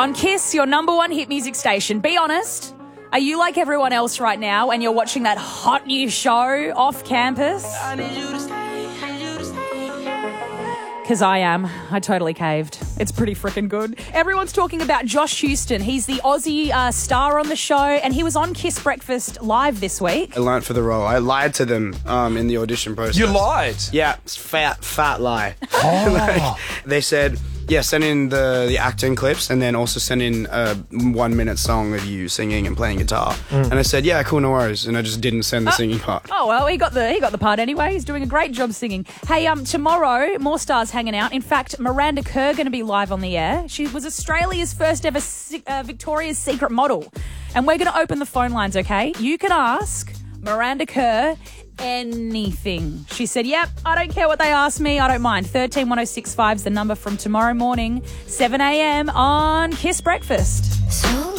On Kiss, your number one hit music station. Be honest. Are you like everyone else right now and you're watching that hot new show off campus? I need you to stay. Because I am. I totally caved. It's pretty freaking good. Everyone's talking about Josh Houston. He's the Aussie star on the show, and he was on Kiss Breakfast Live this week. I learnt for the role. I lied to them in the audition process. You lied? Yeah, it's fat lie. Like, they said, yeah, send in the acting clips and then also send in a 1 minute song of you singing and playing guitar. And I said, yeah, cool, no worries. And I just didn't send the singing part. Oh, well, he got the part anyway. He's doing a great job singing. Hey, tomorrow, more stars hanging out. In fact, Miranda Kerr going to be live on the air. She was Australia's first ever Victoria's Secret model. And we're going to open the phone lines, okay? You can ask Miranda Kerr anything. She said, yep, I don't care what they ask me. I don't mind. 131065's the number from tomorrow morning, 7 a.m. on Kiss Breakfast. So